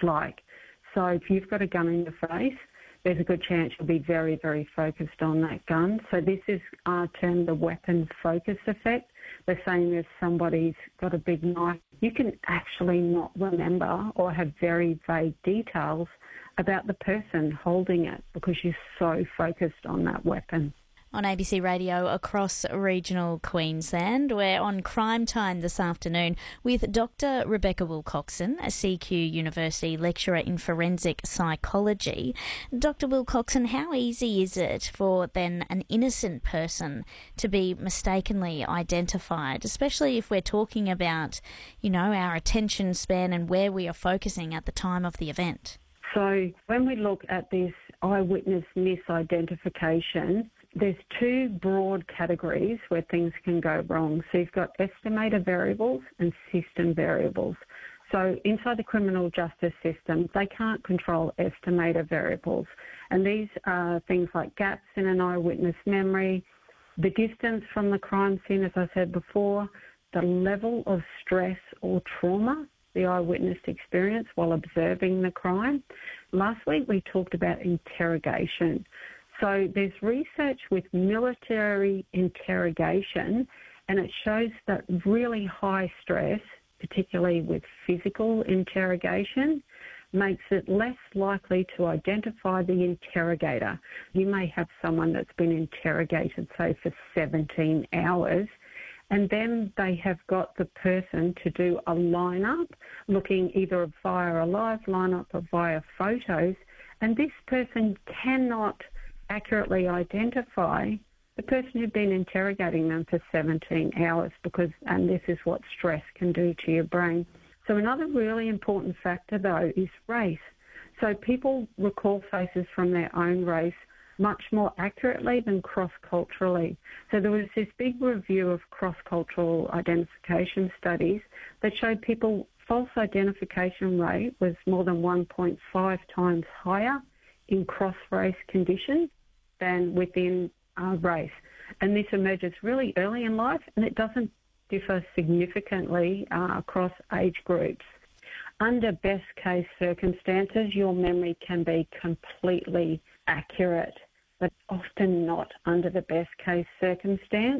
like. So if you've got a gun in your face, there's a good chance you'll be very, very focused on that gun. So this is termed the weapon focus effect. The same as somebody's got a big knife. You can actually not remember or have very vague details about the person holding it because you're so focused on that weapon. On ABC Radio across regional Queensland, we're on Crime Time this afternoon with Dr. Rebecca Wilcoxon, a CQ University lecturer in forensic psychology. Dr. Wilcoxon, how easy is it for then an innocent person to be mistakenly identified, especially if we're talking about, our attention span and where we are focusing at the time of the event? So when we look at this eyewitness misidentification, there's two broad categories where things can go wrong. So you've got estimator variables and system variables. So inside the criminal justice system, they can't control estimator variables. And these are things like gaps in an eyewitness memory, the distance from the crime scene, as I said before, the level of stress or trauma the eyewitness experienced while observing the crime. Last week we talked about interrogation. So there's research with military interrogation, and it shows that really high stress, particularly with physical interrogation, makes it less likely to identify the interrogator. You may have someone that's been interrogated, say, for 17 hours, and then they have got the person to do a lineup, looking either via a live lineup or via photos, and this person cannot accurately identify the person who'd been interrogating them for 17 hours and this is what stress can do to your brain. So another really important factor, though, is race. So people recall faces from their own race much more accurately than cross-culturally. So there was this big review of cross-cultural identification studies that showed false identification rate was more than 1.5 times higher in cross-race conditions than within race. And this emerges really early in life, and it doesn't differ significantly across age groups. Under best-case circumstances, your memory can be completely accurate, but often not under the best-case circumstance.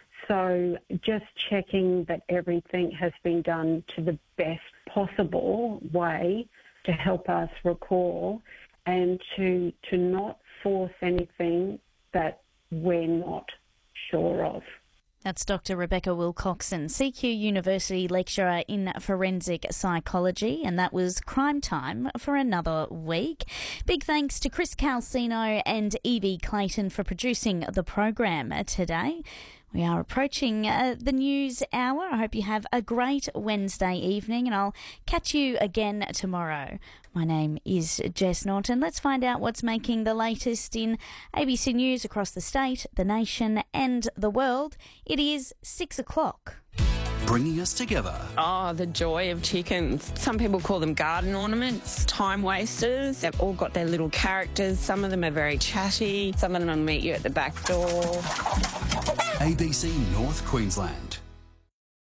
So just checking that everything has been done to the best possible way to help us recall and to not force anything that we're not sure of. That's Dr. Rebecca Wilcoxon, CQ University lecturer in forensic psychology, and that was Crime Time for another week. Big thanks to Chris Calcino and Evie Clayton for producing the program today. We are approaching the news hour. I hope you have a great Wednesday evening, and I'll catch you again tomorrow. My name is Jess Norton. Let's find out what's making the latest in ABC News across the state, the nation and the world. It is 6 o'clock. Bringing us together. Oh, the joy of chickens. Some people call them garden ornaments, time wasters. They've all got their little characters. Some of them are very chatty. Some of them will meet you at the back door. ABC North Queensland.